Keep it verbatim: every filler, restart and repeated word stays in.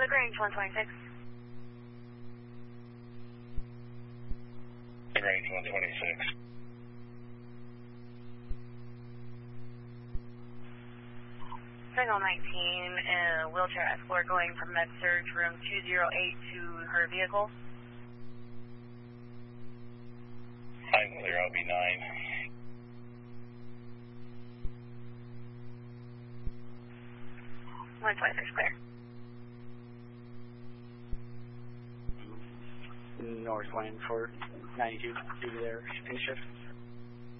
Lagrange one twenty-six. Lagrange one twenty-six. Signal nineteen, uh, wheelchair escort going from med-surg room two oh eight to her vehicle. I'm clear, I'll be nine. one twenty-six clear. Northwind for ninety-two, due to their in shift.